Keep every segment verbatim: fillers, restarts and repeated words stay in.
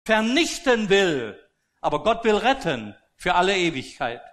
vernichten will. Aber Gott will retten für alle Ewigkeit.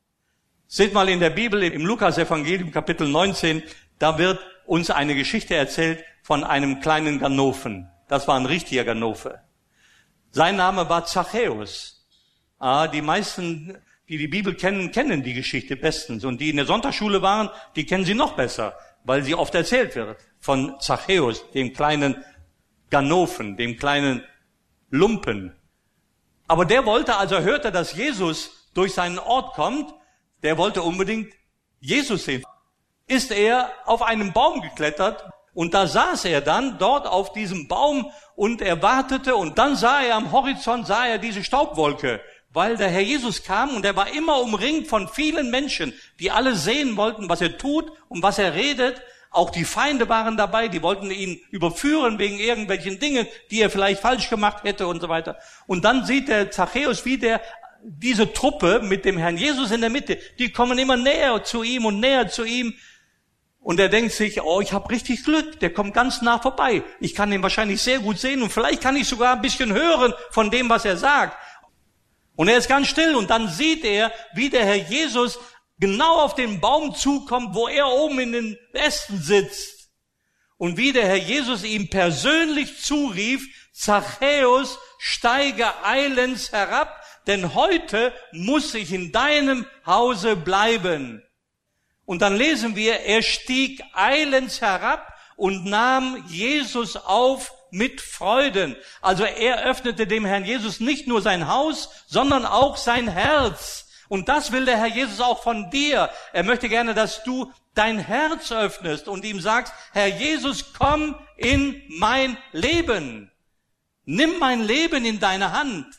Seht mal in der Bibel, im Lukas-Evangelium, Kapitel neunzehn, da wird uns eine Geschichte erzählt von einem kleinen Ganoven. Das war ein richtiger Ganove. Sein Name war Zachäus. Ah, die meisten, die die Bibel kennen, kennen die Geschichte bestens. Und die in der Sonntagsschule waren, die kennen sie noch besser, weil sie oft erzählt wird von Zachäus, dem kleinen Ganoven, dem kleinen Lumpen. Aber der wollte, als er hörte, dass Jesus durch seinen Ort kommt, der wollte unbedingt Jesus sehen. Ist er auf einen Baum geklettert und da saß er dann dort auf diesem Baum und er wartete und dann sah er am Horizont, sah er diese Staubwolke, weil der Herr Jesus kam und er war immer umringt von vielen Menschen, die alle sehen wollten, was er tut und was er redet. Auch die Feinde waren dabei, die wollten ihn überführen wegen irgendwelchen Dingen, die er vielleicht falsch gemacht hätte und so weiter. Und dann sieht der Zachäus, wie der diese Truppe mit dem Herrn Jesus in der Mitte, die kommen immer näher zu ihm und näher zu ihm. Und er denkt sich, oh, ich habe richtig Glück, der kommt ganz nah vorbei. Ich kann ihn wahrscheinlich sehr gut sehen und vielleicht kann ich sogar ein bisschen hören von dem, was er sagt. Und er ist ganz still und dann sieht er, wie der Herr Jesus genau auf den Baum zukommt, wo er oben in den Ästen sitzt. Und wie der Herr Jesus ihm persönlich zurief, Zachäus, steige eilends herab, denn heute muss ich in deinem Hause bleiben. Und dann lesen wir, er stieg eilends herab und nahm Jesus auf mit Freuden. Also er öffnete dem Herrn Jesus nicht nur sein Haus, sondern auch sein Herz. Und das will der Herr Jesus auch von dir. Er möchte gerne, dass du dein Herz öffnest und ihm sagst, Herr Jesus, komm in mein Leben. Nimm mein Leben in deine Hand.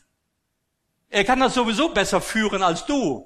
Er kann das sowieso besser führen als du.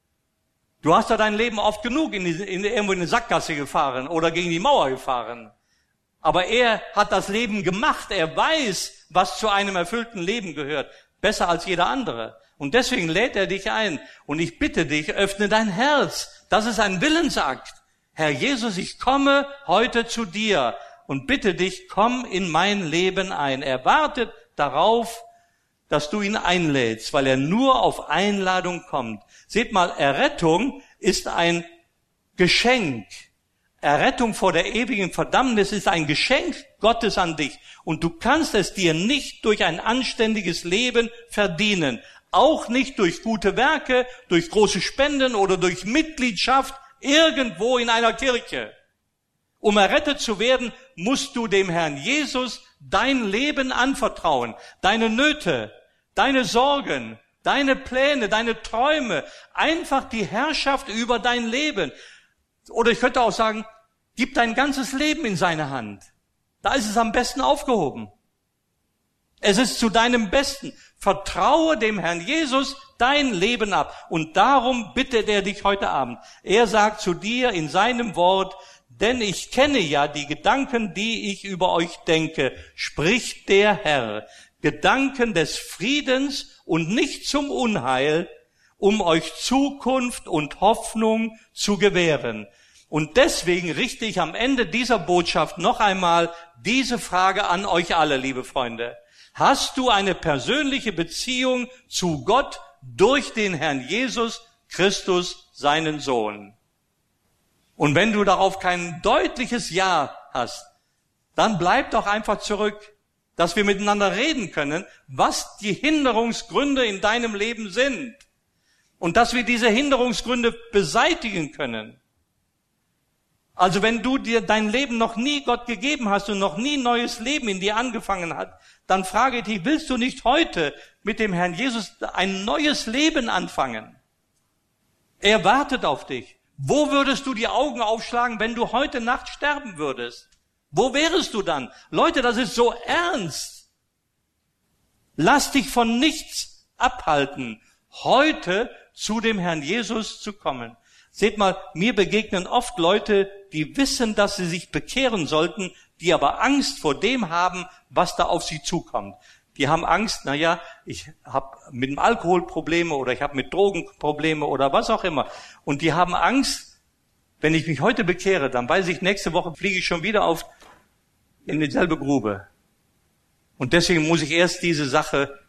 Du hast ja dein Leben oft genug in, die, in irgendwo in eine Sackgasse gefahren oder gegen die Mauer gefahren. Aber er hat das Leben gemacht. Er weiß, was zu einem erfüllten Leben gehört. Besser als jeder andere. Und deswegen lädt er dich ein. Und ich bitte dich, öffne dein Herz. Das ist ein Willensakt. Herr Jesus, ich komme heute zu dir und bitte dich, komm in mein Leben ein. Er wartet darauf, dass du ihn einlädst, weil er nur auf Einladung kommt. Seht mal, Errettung ist ein Geschenk. Errettung vor der ewigen Verdammnis ist ein Geschenk Gottes an dich. Und du kannst es dir nicht durch ein anständiges Leben verdienen. Auch nicht durch gute Werke, durch große Spenden oder durch Mitgliedschaft irgendwo in einer Kirche. Um errettet zu werden, musst du dem Herrn Jesus dein Leben anvertrauen, deine Nöte, deine Sorgen, deine Pläne, deine Träume, einfach die Herrschaft über dein Leben. Oder ich könnte auch sagen, gib dein ganzes Leben in seine Hand. Da ist es am besten aufgehoben. Es ist zu deinem Besten. Vertraue dem Herrn Jesus dein Leben ab. Und darum bittet er dich heute Abend. Er sagt zu dir in seinem Wort, denn ich kenne ja die Gedanken, die ich über euch denke, spricht der Herr. Gedanken des Friedens und nicht zum Unheil, um euch Zukunft und Hoffnung zu gewähren. Und deswegen richte ich am Ende dieser Botschaft noch einmal diese Frage an euch alle, liebe Freunde. Hast du eine persönliche Beziehung zu Gott durch den Herrn Jesus Christus, seinen Sohn? Und wenn du darauf kein deutliches Ja hast, dann bleib doch einfach zurück, dass wir miteinander reden können, was die Hinderungsgründe in deinem Leben sind. Und dass wir diese Hinderungsgründe beseitigen können. Also wenn du dir dein Leben noch nie Gott gegeben hast und noch nie ein neues Leben in dir angefangen hat, dann frage ich dich, willst du nicht heute mit dem Herrn Jesus ein neues Leben anfangen? Er wartet auf dich. Wo würdest du die Augen aufschlagen, wenn du heute Nacht sterben würdest? Wo wärest du dann? Leute, das ist so ernst. Lass dich von nichts abhalten, heute zu dem Herrn Jesus zu kommen. Seht mal, mir begegnen oft Leute, die wissen, dass sie sich bekehren sollten, die aber Angst vor dem haben, was da auf sie zukommt. Die haben Angst, na ja, ich habe mit dem Alkohol Probleme oder ich habe mit Drogen Probleme oder was auch immer. Und die haben Angst, wenn ich mich heute bekehre, dann weiß ich, nächste Woche fliege ich schon wieder auf in dieselbe Grube. Und deswegen muss ich erst diese Sache